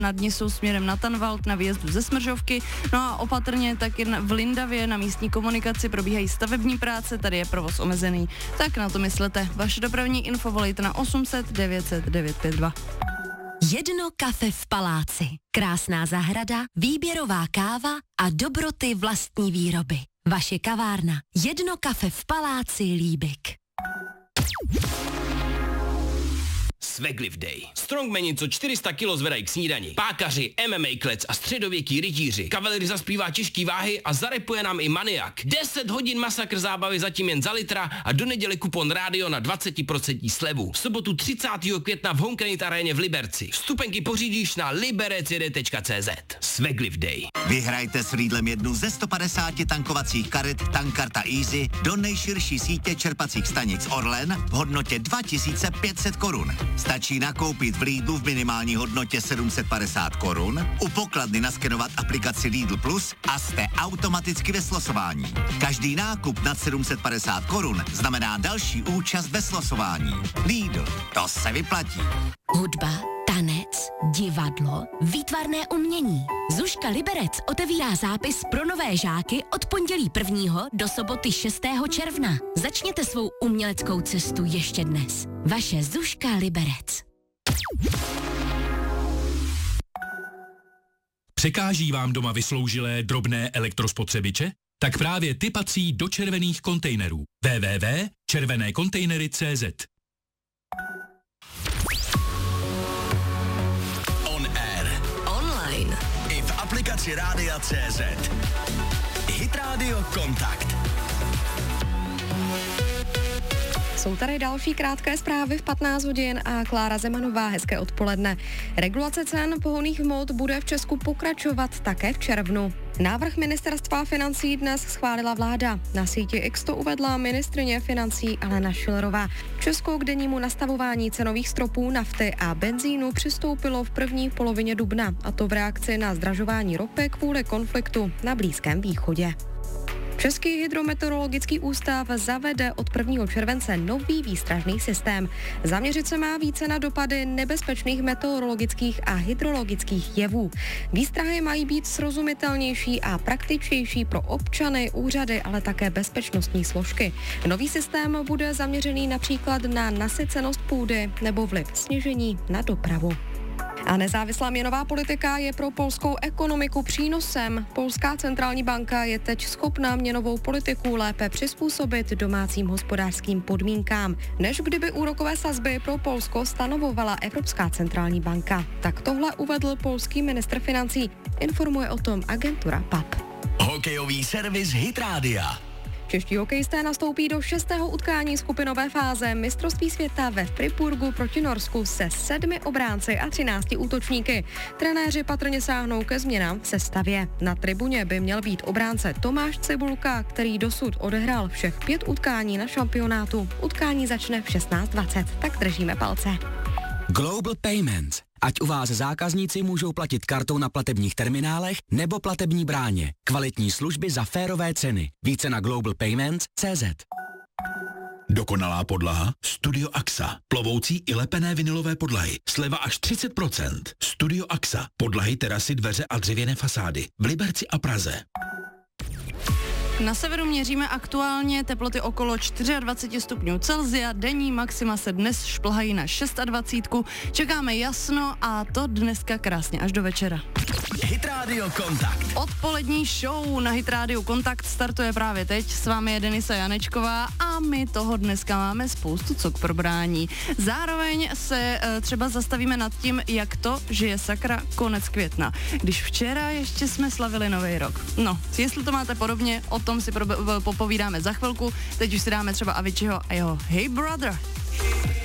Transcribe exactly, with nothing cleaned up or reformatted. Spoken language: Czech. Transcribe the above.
Na dně jsou směrem na Tanvald na výjezdu ze Smržovky, no a opatrně taky v Lindavě na místní komunikaci probíhají stavební práce, tady je provoz omezený. Tak na to myslete. Vaše dopravní info volejte na osm set devět set devět pět dva. Jedno kafe v paláci. Krásná zahrada, výběrová káva a dobroty vlastní výroby. Vaše kavárna. Jedno kafe v paláci Líbik. Swaglift Day. Strongmeni, co čtyři sta kilo zvedají k snídani. Pákaři, M M A klec a středověký rytíři. Kavalery zaspívá těžký váhy a zarepuje nám i maniak. deset hodin masakr zábavy zatím jen za litra a do neděle kupon rádio na dvacet procent slevu. V sobotu třicátého května v Homekredit aréně v Liberci. Vstupenky pořídíš na liberecd tečka cé zet. Swaglift Day. Vyhrajte s Lidlem jednu ze sto padesáti tankovacích karet Tankarta Easy do nejširší sítě čerpacích stanic Orlen v hodnotě dva tisíce pět set korun. Stačí nakoupit v Lidlu v minimální hodnotě sedm set padesát korun, u pokladny naskenovat aplikaci Lidl Plus a jste automaticky ve slosování. Každý nákup nad sedm set padesát korun znamená další účast ve slosování. Lidl, to se vyplatí. Hudba, tanec, divadlo, výtvarné umění. Zuška Liberec otevírá zápis pro nové žáky od pondělí prvního do soboty šestého června. Začněte svou uměleckou cestu ještě dnes. Vaše Zuška Liberec. Překáží vám doma vysloužilé drobné elektrospotřebiče? Tak právě ty patří do červených kontejnerů. w w w tečka červené kontejnery tečka cé zet. On air. Online. I v aplikaci Rádia tečka cé zet. Hit Radio Kontakt. Jsou tady další krátké zprávy v patnáct hodin a Klára Zemanová, hezké odpoledne. Regulace cen pohonných hmot bude v Česku pokračovat také v červnu. Návrh ministerstva financí dnes schválila vláda. Na síti X to uvedla ministryně financí Alena Schillerová. Česko k dennímu nastavování cenových stropů nafty a benzínu přistoupilo v první polovině dubna, a to v reakci na zdražování ropy kvůli konfliktu na Blízkém východě. Český hydrometeorologický ústav zavede od prvního července nový výstražný systém. Zaměřit se má více na dopady nebezpečných meteorologických a hydrologických jevů. Výstrahy mají být srozumitelnější a praktičtější pro občany, úřady, ale také bezpečnostní složky. Nový systém bude zaměřený například na nasycenost půdy nebo vliv sněžení na dopravu. A nezávislá měnová politika je pro polskou ekonomiku přínosem. Polská centrální banka je teď schopná měnovou politiku lépe přizpůsobit domácím hospodářským podmínkám, než kdyby úrokové sazby pro Polsko stanovovala Evropská centrální banka. Tak tohle uvedl polský ministr financí. Informuje o tom agentura P A P. Hokejový servis Hit Rádia. Čeští hokejisté nastoupí do šestého utkání skupinové fáze mistrovství světa ve Friburgu proti Norsku se sedmi obránci a třinácti útočníky. Trenéři patrně sáhnou ke změnám v sestavě. Na tribuně by měl být obránce Tomáš Cibulka, který dosud odehrál všech pět utkání na šampionátu. Utkání začne v šestnáct dvacet, tak držíme palce. Global Payments. Ať u vás zákazníci můžou platit kartou na platebních terminálech nebo platební bráně. Kvalitní služby za férové ceny. Více na global payments tečka cé zet. Dokonalá podlaha? Studio Axa. Plovoucí i lepené vinylové podlahy. Sleva až třicet procent. Studio Axa. Podlahy, terasy, dveře a dřevěné fasády. V Liberci a Praze. Na severu měříme aktuálně teploty okolo dvacet čtyři stupňů Celsia, denní maxima se dnes šplhají na dvacet šest, čekáme jasno a to dneska krásně až do večera. Hit Radio Kontakt. Odpolední show na Hit Radio Kontakt startuje právě teď, s vámi je Denisa Janečková a my toho dneska máme spoustu co k probrání. Zároveň se e, třeba zastavíme nad tím, jak to, že je sakra konec května, když včera ještě jsme slavili nový rok. No, jestli to máte podobně, o tom si pro, popovídáme za chvilku, teď už si dáme třeba Aviciiho a jeho Hey Brother.